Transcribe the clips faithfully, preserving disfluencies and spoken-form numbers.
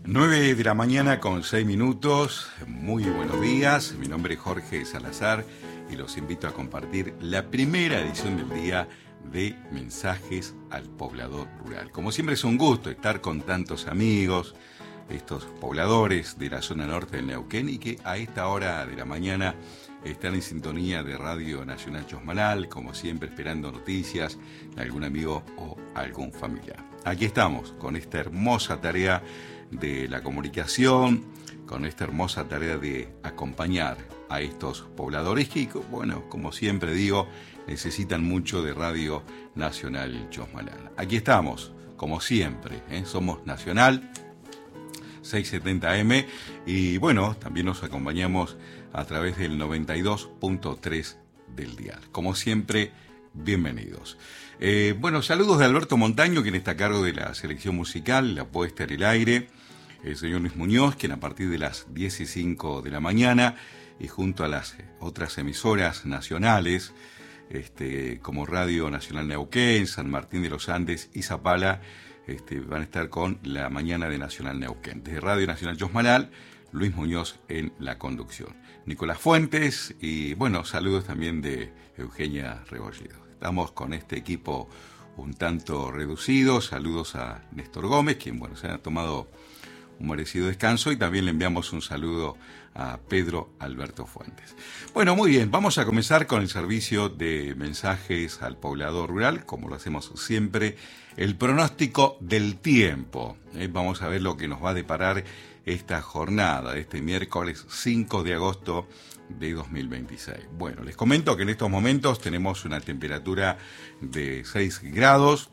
nueve de la mañana con seis minutos, muy buenos días, mi nombre es Jorge Salazar y los invito a compartir la primera edición del día de Mensajes al Poblador Rural. Como siempre es un gusto estar con tantos amigos, estos pobladores de la zona norte del Neuquén y que a esta hora de la mañana están en sintonía de Radio Nacional Chosmalal, como siempre esperando noticias de algún amigo o algún familiar. Aquí estamos con esta hermosa tarea de la comunicación, con esta hermosa tarea de acompañar a estos pobladores que, bueno, como siempre digo, necesitan mucho de Radio Nacional Chosmalal. Aquí estamos, como siempre, ¿eh? Somos Nacional seiscientos setenta eme y bueno, también nos acompañamos a través del noventa y dos punto tres del dial. Como siempre, bienvenidos. Eh, bueno, saludos de Alberto Montaño, quien está a cargo de la selección musical, la puesta en el aire. El señor Luis Muñoz, quien a partir de las diez y cinco de la mañana y junto a las otras emisoras nacionales, este, como Radio Nacional Neuquén, San Martín de los Andes y Zapala, este, van a estar con la mañana de Nacional Neuquén. Desde Radio Nacional Chosmalal, Luis Muñoz en la conducción. Nicolás Fuentes y, bueno, saludos también de Eugenia Rebolledo. Estamos con este equipo un tanto reducido. Saludos a Néstor Gómez, quien, bueno, se ha tomado un merecido descanso, y también le enviamos un saludo a Pedro Alberto Fuentes. Bueno, muy bien, vamos a comenzar con el servicio de mensajes al poblador rural, como lo hacemos siempre, el pronóstico del tiempo. ¿eh? Vamos a ver lo que nos va a deparar esta jornada, este miércoles cinco de agosto de dos mil veintiséis. Bueno, les comento que en estos momentos tenemos una temperatura de seis grados,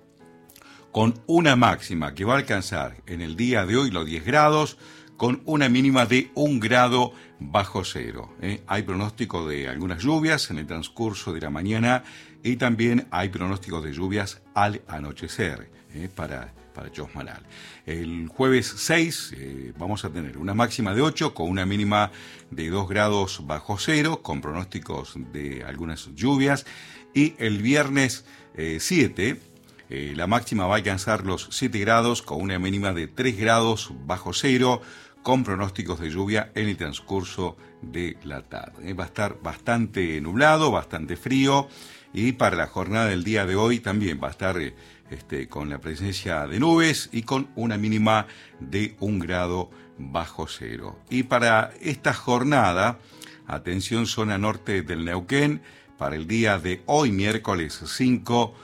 con una máxima que va a alcanzar en el día de hoy los diez grados, con una mínima de un grado bajo cero. ¿eh? Hay pronóstico de algunas lluvias en el transcurso de la mañana y también hay pronóstico de lluvias al anochecer ¿eh? para, para Chosmalal. El jueves seis eh, vamos a tener una máxima de ocho con una mínima de dos grados bajo cero, con pronósticos de algunas lluvias, y el viernes eh, siete, Eh, la máxima va a alcanzar los siete grados con una mínima de tres grados bajo cero, con pronósticos de lluvia en el transcurso de la tarde. Eh, va a estar bastante nublado, bastante frío, y para la jornada del día de hoy también va a estar eh, este, con la presencia de nubes y con una mínima de un grado bajo cero. Y para esta jornada, atención zona norte del Neuquén, para el día de hoy, miércoles cinco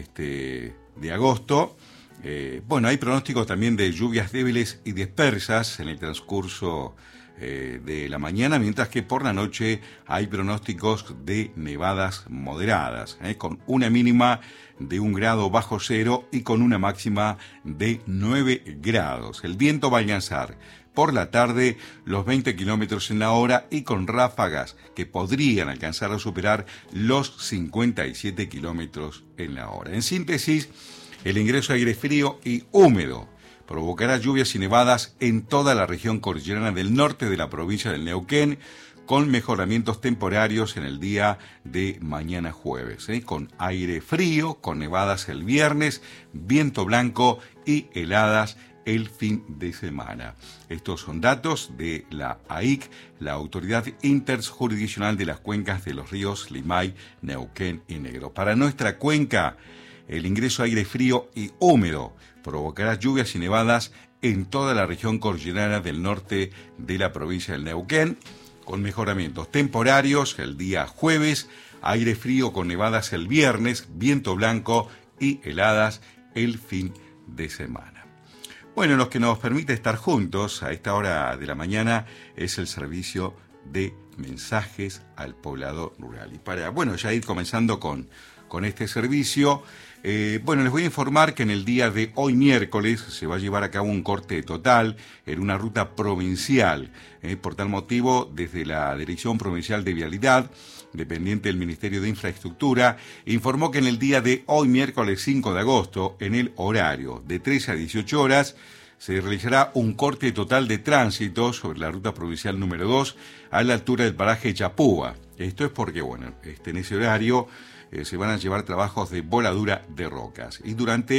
Este, de agosto, eh, bueno, hay pronósticos también de lluvias débiles y dispersas en el transcurso eh, de la mañana, mientras que por la noche hay pronósticos de nevadas moderadas, eh, con una mínima de un grado bajo cero y con una máxima de nueve grados. El viento va a alcanzar por la tarde los veinte kilómetros en la hora y con ráfagas que podrían alcanzar a superar los cincuenta y siete kilómetros en la hora. En síntesis, el ingreso de aire frío y húmedo provocará lluvias y nevadas en toda la región cordillerana del norte de la provincia del Neuquén, con mejoramientos temporarios en el día de mañana jueves, ¿eh? con aire frío, con nevadas el viernes, viento blanco y heladas el fin de semana. Estos son datos de la A I C, la Autoridad Interjurisdiccional de las Cuencas de los Ríos Limay, Neuquén y Negro. Para nuestra cuenca, el ingreso de aire frío y húmedo provocará lluvias y nevadas en toda la región cordillerana del norte de la provincia del Neuquén, con mejoramientos temporarios el día jueves, aire frío con nevadas el viernes, viento blanco y heladas el fin de semana. Bueno, lo que nos permite estar juntos a esta hora de la mañana es el servicio de mensajes al poblador rural. Y para, bueno, ya ir comenzando con, con este servicio, eh, bueno, les voy a informar que en el día de hoy miércoles se va a llevar a cabo un corte total en una ruta provincial. Eh, por tal motivo, desde la Dirección Provincial de Vialidad, dependiente del Ministerio de Infraestructura, informó que en el día de hoy, miércoles cinco de agosto, en el horario de trece a dieciocho horas, se realizará un corte total de tránsito sobre la ruta provincial número dos a la altura del paraje Chapúa. Esto es porque, bueno, este, en ese horario eh, se van a llevar trabajos de voladura de rocas. Y durante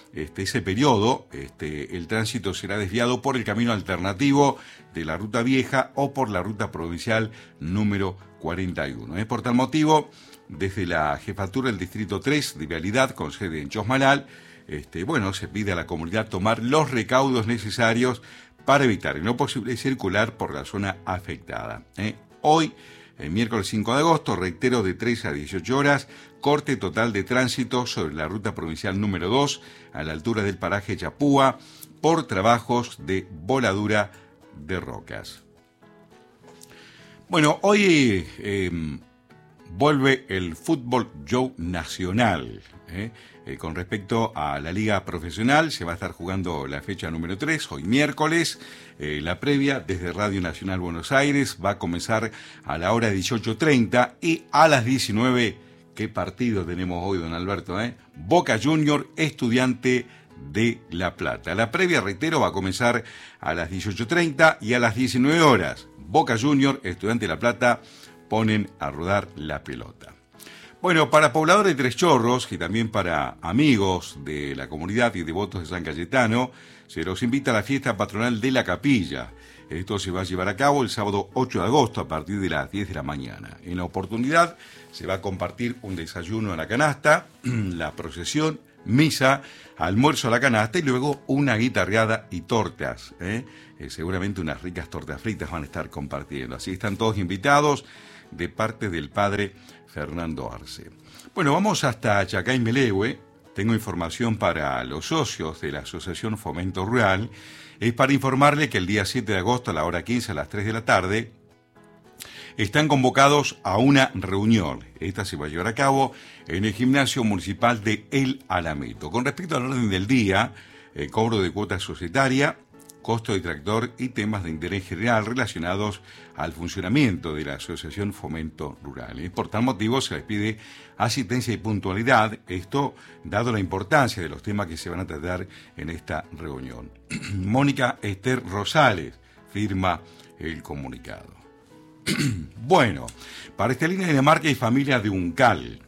este, ese periodo, este, el tránsito será desviado por el camino alternativo de la ruta vieja o por la ruta provincial número cuarenta y uno. ¿eh? Por tal motivo, desde la jefatura del distrito tres de Vialidad, con sede en Chosmalal, este, bueno, se pide a la comunidad tomar los recaudos necesarios para evitar en lo posible circular por la zona afectada. ¿eh? Hoy, el miércoles cinco de agosto, reitero, de tres a dieciocho horas, corte total de tránsito sobre la ruta provincial número dos, a la altura del paraje Chapúa, por trabajos de voladura de rocas. Bueno, hoy eh, vuelve el fútbol show nacional. ¿eh? Eh, con respecto a la liga profesional, se va a estar jugando la fecha número tres, hoy miércoles. Eh, la previa desde Radio Nacional Buenos Aires va a comenzar a la hora dieciocho treinta y a las diecinueve, ¿qué partido tenemos hoy, don Alberto? Eh? Boca Junior, Estudiante de La Plata. La previa, reitero, va a comenzar a las dieciocho treinta y a las diecinueve horas. Boca Junior, Estudiante de La Plata, ponen a rodar la pelota. Bueno, para pobladores de Tres Chorros y también para amigos de la comunidad y devotos de San Cayetano, se los invita a la fiesta patronal de la capilla. Esto se va a llevar a cabo el sábado ocho de agosto a partir de las diez de la mañana. En la oportunidad se va a compartir un desayuno a la canasta, la procesión, misa, almuerzo a la canasta y luego una guitarreada y tortas. ¿eh? Eh, seguramente unas ricas tortas fritas van a estar compartiendo. Así están todos invitados de parte del padre Fernando Arce. Bueno, vamos hasta Chacay Melehue. Tengo información para los socios de la Asociación Fomento Rural. Es para informarle que el día siete de agosto a la hora quince a las tres de la tarde están convocados a una reunión. Esta se va a llevar a cabo en el gimnasio municipal de El Alamito. Con respecto al orden del día, eh, cobro de cuota societaria, costo de tractor y temas de interés general relacionados al funcionamiento de la Asociación Fomento Rural. Y por tal motivo se les pide asistencia y puntualidad, esto dado la importancia de los temas que se van a tratar en esta reunión. Mónica Esther Rosales firma el comunicado. Bueno, para Estelina Dinamarca y familia de Uncal.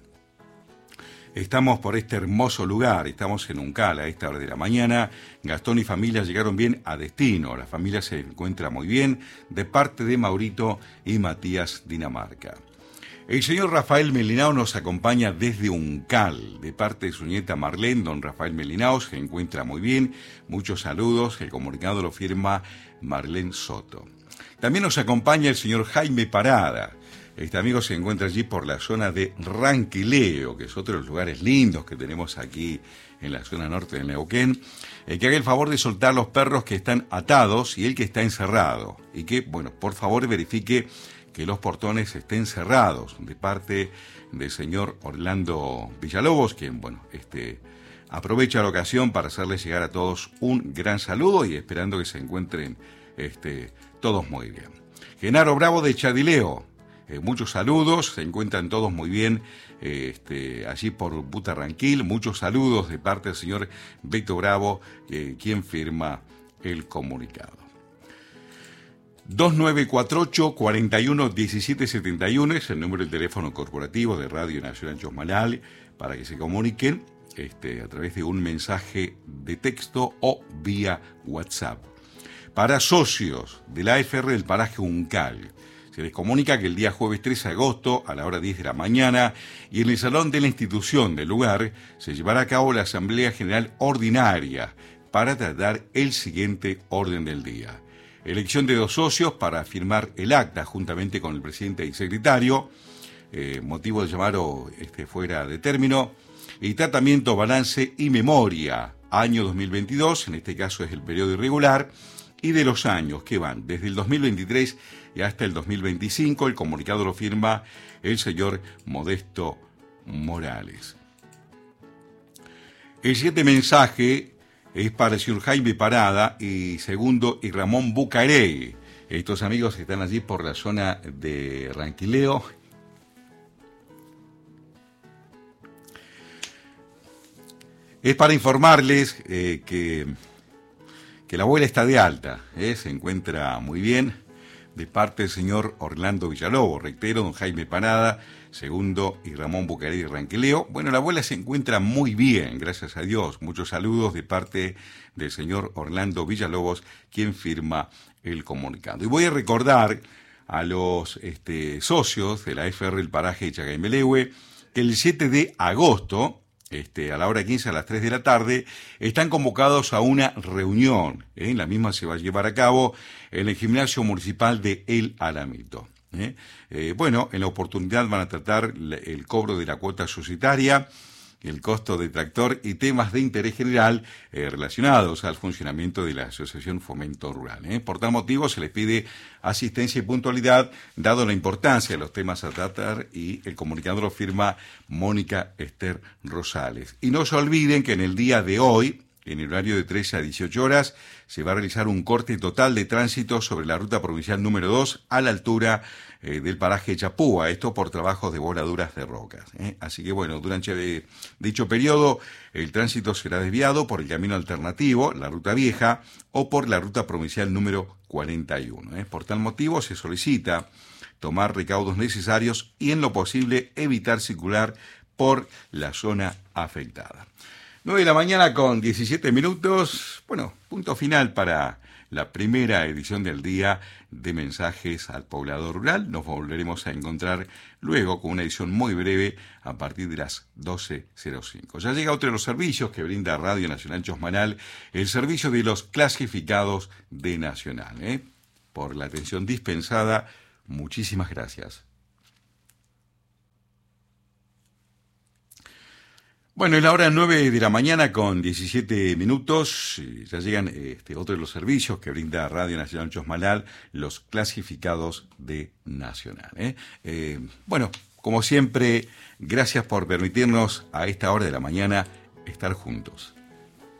Estamos por este hermoso lugar, estamos en Uncal a esta hora de la mañana. Gastón y familia llegaron bien a destino, la familia se encuentra muy bien, de parte de Maurito y Matías Dinamarca. El señor Rafael Melinao nos acompaña desde Uncal, de parte de su nieta Marlene. Don Rafael Melinao se encuentra muy bien, muchos saludos, el comunicado lo firma Marlene Soto. También nos acompaña el señor Jaime Parada. Este amigo se encuentra allí por la zona de Ranquileo, que es otro de los lugares lindos que tenemos aquí en la zona norte de Neuquén. Eh, que haga el favor de soltar los perros que están atados y el que está encerrado. Y que, bueno, por favor verifique que los portones estén cerrados, de parte del señor Orlando Villalobos, quien, bueno, este, aprovecha la ocasión para hacerle llegar a todos un gran saludo y esperando que se encuentren este, todos muy bien. Genaro Bravo de Chadileo. Eh, muchos saludos, se encuentran todos muy bien eh, este, allí por Butarranquil. Muchos saludos de parte del señor Beto Bravo, eh, quien firma el comunicado. dos nueve cuatro ocho, cuatro uno uno siete siete uno es el número del teléfono corporativo de Radio Nacional Chosmalal para que se comuniquen este, a través de un mensaje de texto o vía WhatsApp. Para socios de la A F R del paraje Uncal, se les comunica que el día jueves tres de agosto a la hora diez de la mañana y en el salón de la institución del lugar se llevará a cabo la Asamblea General Ordinaria para tratar el siguiente orden del día. Elección de dos socios para firmar el acta juntamente con el presidente y secretario, eh, motivo de llamar o este, fuera de término, y tratamiento, balance y memoria, año dos mil veintidós, en este caso es el periodo irregular, y de los años que van desde el dos mil veintitrés y hasta el dos mil veinticinco. El comunicado lo firma el señor Modesto Morales. El siguiente mensaje es para el señor Jaime Parada y segundo y Ramón Bucarey. Estos amigos están allí por la zona de Ranquileo. Es para informarles eh, que, que la abuela está de alta, ¿eh? Se encuentra muy bien. de parte del señor Orlando Villalobos, reitero, don Jaime Panada, segundo, y Ramón Bucarelli Ranquileo. Bueno, la abuela se encuentra muy bien, gracias a Dios. Muchos saludos de parte del señor Orlando Villalobos, quien firma el comunicado. Y voy a recordar a los este, socios de la F R El Paraje Chagaymelehue que el siete de agosto, Este, a la hora quince, a las tres de la tarde, están convocados a una reunión. ¿eh? La misma se va a llevar a cabo en el gimnasio municipal de El Alamito. ¿eh? Eh, bueno, en la oportunidad van a tratar el cobro de la cuota societaria, el costo de tractor y temas de interés general eh, relacionados al funcionamiento de la Asociación Fomento Rural. ¿eh? Por tal motivo se les pide asistencia y puntualidad, dado la importancia de los temas a tratar, y el comunicador lo firma Mónica Esther Rosales. Y no se olviden que en el día de hoy, en el horario de trece a dieciocho horas, se va a realizar un corte total de tránsito sobre la ruta provincial número dos a la altura eh, del paraje Chapúa, esto por trabajos de voladuras de rocas. ¿eh? Así que bueno, durante eh, dicho periodo el tránsito será desviado por el camino alternativo, la ruta vieja, o por la ruta provincial número cuarenta y uno. ¿eh? Por tal motivo se solicita tomar recaudos necesarios y en lo posible evitar circular por la zona afectada. nueve de la mañana con diecisiete minutos, bueno, punto final para la primera edición del día de Mensajes al Poblador Rural. Nos volveremos a encontrar luego con una edición muy breve a partir de las doce cero cinco. Ya llega otro de los servicios que brinda Radio Nacional Chosmalal, el servicio de los clasificados de Nacional. ¿eh? Por la atención dispensada, muchísimas gracias. Bueno, es la hora nueve de la mañana con diecisiete minutos. Ya llegan este, otro de los servicios que brinda Radio Nacional Chosmalal, los clasificados de Nacional. ¿eh? Eh, bueno, como siempre, gracias por permitirnos a esta hora de la mañana estar juntos.